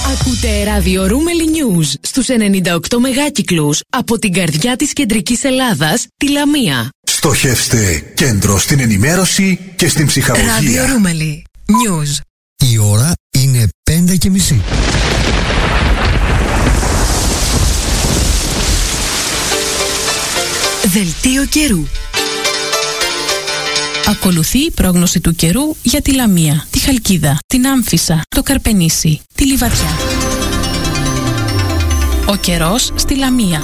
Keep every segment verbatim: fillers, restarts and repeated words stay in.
Ακούτε ράδιο Ρούμελι News στους ενενήντα οκτώ μεγάκυκλους από την καρδιά της κεντρικής Ελλάδας, τη Λαμία. Στοχεύστε κέντρο στην ενημέρωση και στην ψυχαγωγία. Ράδιο Ρούμελι News. Η ώρα είναι πέντε και μισή. Δελτίο καιρού. Ακολουθεί η πρόγνωση του καιρού για τη Λαμία, τη Χαλκίδα, την Άμφισσα, το Καρπενήσι, τη Λιβαδιά. Ο καιρός στη Λαμία.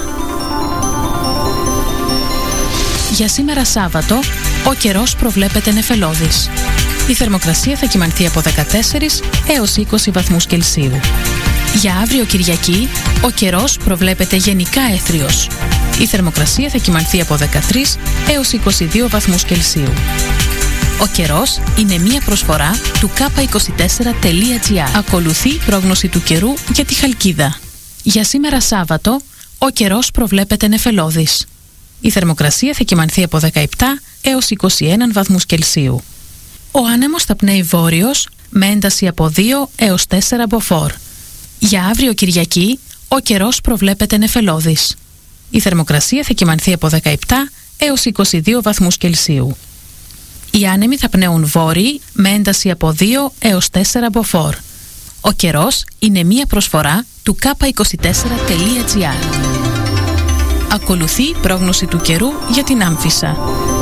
Για σήμερα Σάββατο, ο καιρός προβλέπεται νεφελώδης. Η θερμοκρασία θα κυμανθεί από δεκατέσσερις έως είκοσι βαθμούς Κελσίου. Για αύριο Κυριακή, ο καιρός προβλέπεται γενικά έθριος. Η θερμοκρασία θα κυμανθεί από δεκατρείς έως είκοσι δύο βαθμούς Κελσίου. Ο καιρός είναι μία προσφορά του κάπα είκοσι τέσσερα τελεία τζι άρ. Ακολουθεί η πρόγνωση του καιρού για τη Χαλκίδα. Για σήμερα Σάββατο, ο καιρός προβλέπεται νεφελώδης. Η θερμοκρασία θα κυμανθεί από δεκαεπτά έως είκοσι ένα βαθμούς Κελσίου. Ο άνεμος θα πνέει βόρειος με ένταση από δύο έως τέσσερα μποφόρ. Για αύριο Κυριακή, ο καιρός προβλέπεται νεφελώδης. Η θερμοκρασία θα κυμανθεί από δεκαεπτά έως είκοσι δύο βαθμούς Κελσίου. Οι άνεμοι θα πνέουν βόρειοι με ένταση από δύο έως τέσσερα μποφόρ. Ο καιρός είναι μία προσφορά του κάπα είκοσι τέσσερα τελεία τζι άρ. Ακολουθεί η πρόγνωση του καιρού για την Άμφισσα.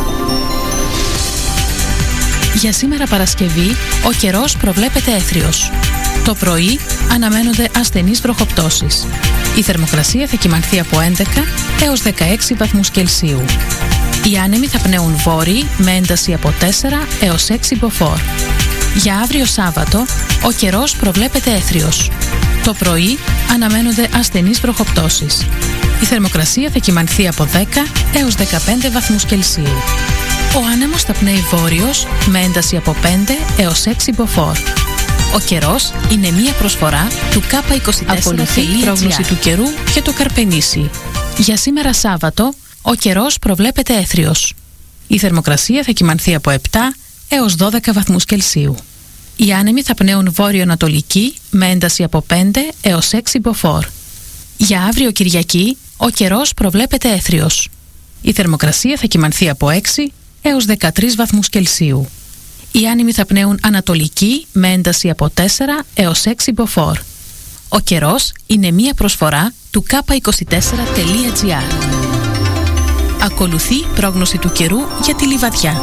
Για σήμερα Παρασκευή, ο καιρός προβλέπεται έθριος. Το πρωί αναμένονται ασθενείς βροχοπτώσεις. Η θερμοκρασία θα κυμανθεί από έντεκα έως δεκαέξι βαθμούς Κελσίου. Οι άνεμοι θα πνέουν βόρειοι με ένταση από τέσσερα έως έξι μποφόρ. Για αύριο Σάββατο, ο καιρός προβλέπεται έθριος. Το πρωί αναμένονται ασθενείς βροχοπτώσεις. Η θερμοκρασία θα κυμανθεί από δέκα έως δεκαπέντε βαθμούς Κελσίου. Ο άνεμος θα πνέει βόρειος με ένταση από πέντε έως έξι μποφόρ. Ο καιρός είναι μία προσφορά του κάπα είκοσι τέσσερα. Ακολουθεί η πρόγνωση του καιρού για το Καρπενήσι. Για σήμερα Σάββατο, ο καιρός προβλέπεται έθριος. Η θερμοκρασία θα κυμανθεί από επτά έως δώδεκα βαθμούς Κελσίου. Οι άνεμοι θα πνέουν βόρειο-ανατολική με ένταση από πέντε έως έξι μποφόρ. Για αύριο Κυριακή, ο καιρός προβλέπεται έθριος. Η θερμοκρασία θα κυμανθεί από έξι έως δεκατρείς βαθμούς Κελσίου. Οι άνεμοι θα πνέουν ανατολική με ένταση από τέσσερα έως έξι μποφόρ. Ο καιρός είναι μία προσφορά του κάπα είκοσι τέσσερα τελεία τζι άρ. Ακολουθεί η πρόγνωση του καιρού για τη Λιβαδιά.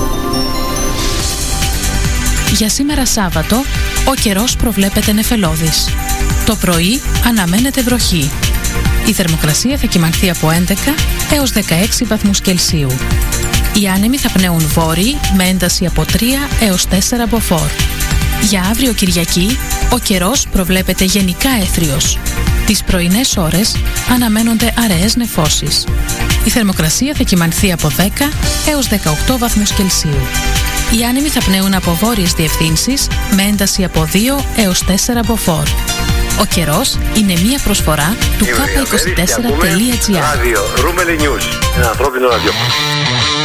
Για σήμερα Σάββατο, ο καιρός προβλέπεται νεφελώδης. Το πρωί αναμένεται βροχή. Η θερμοκρασία θα κυμανθεί από έντεκα έως δεκαέξι βαθμούς Κελσίου. Οι άνεμοι θα πνέουν βόρειοι με ένταση από τρία έως τέσσερα μποφόρ. Για αύριο Κυριακή, ο καιρός προβλέπεται γενικά έθριος. Τις πρωινές ώρες αναμένονται αραιές νεφώσεις. Η θερμοκρασία θα κυμανθεί από δέκα έως δεκαοκτώ βαθμούς Κελσίου. Οι άνεμοι θα πνέουν από βόρειες διευθύνσεις με ένταση από δύο έως τέσσερα μποφόρ. Ο καιρός είναι μία προσφορά του κάπα είκοσι τέσσερα τελεία τζι άρ. Ράδιο Ρούμελι News, ένα ανθρώπινο ραδιόφωνο.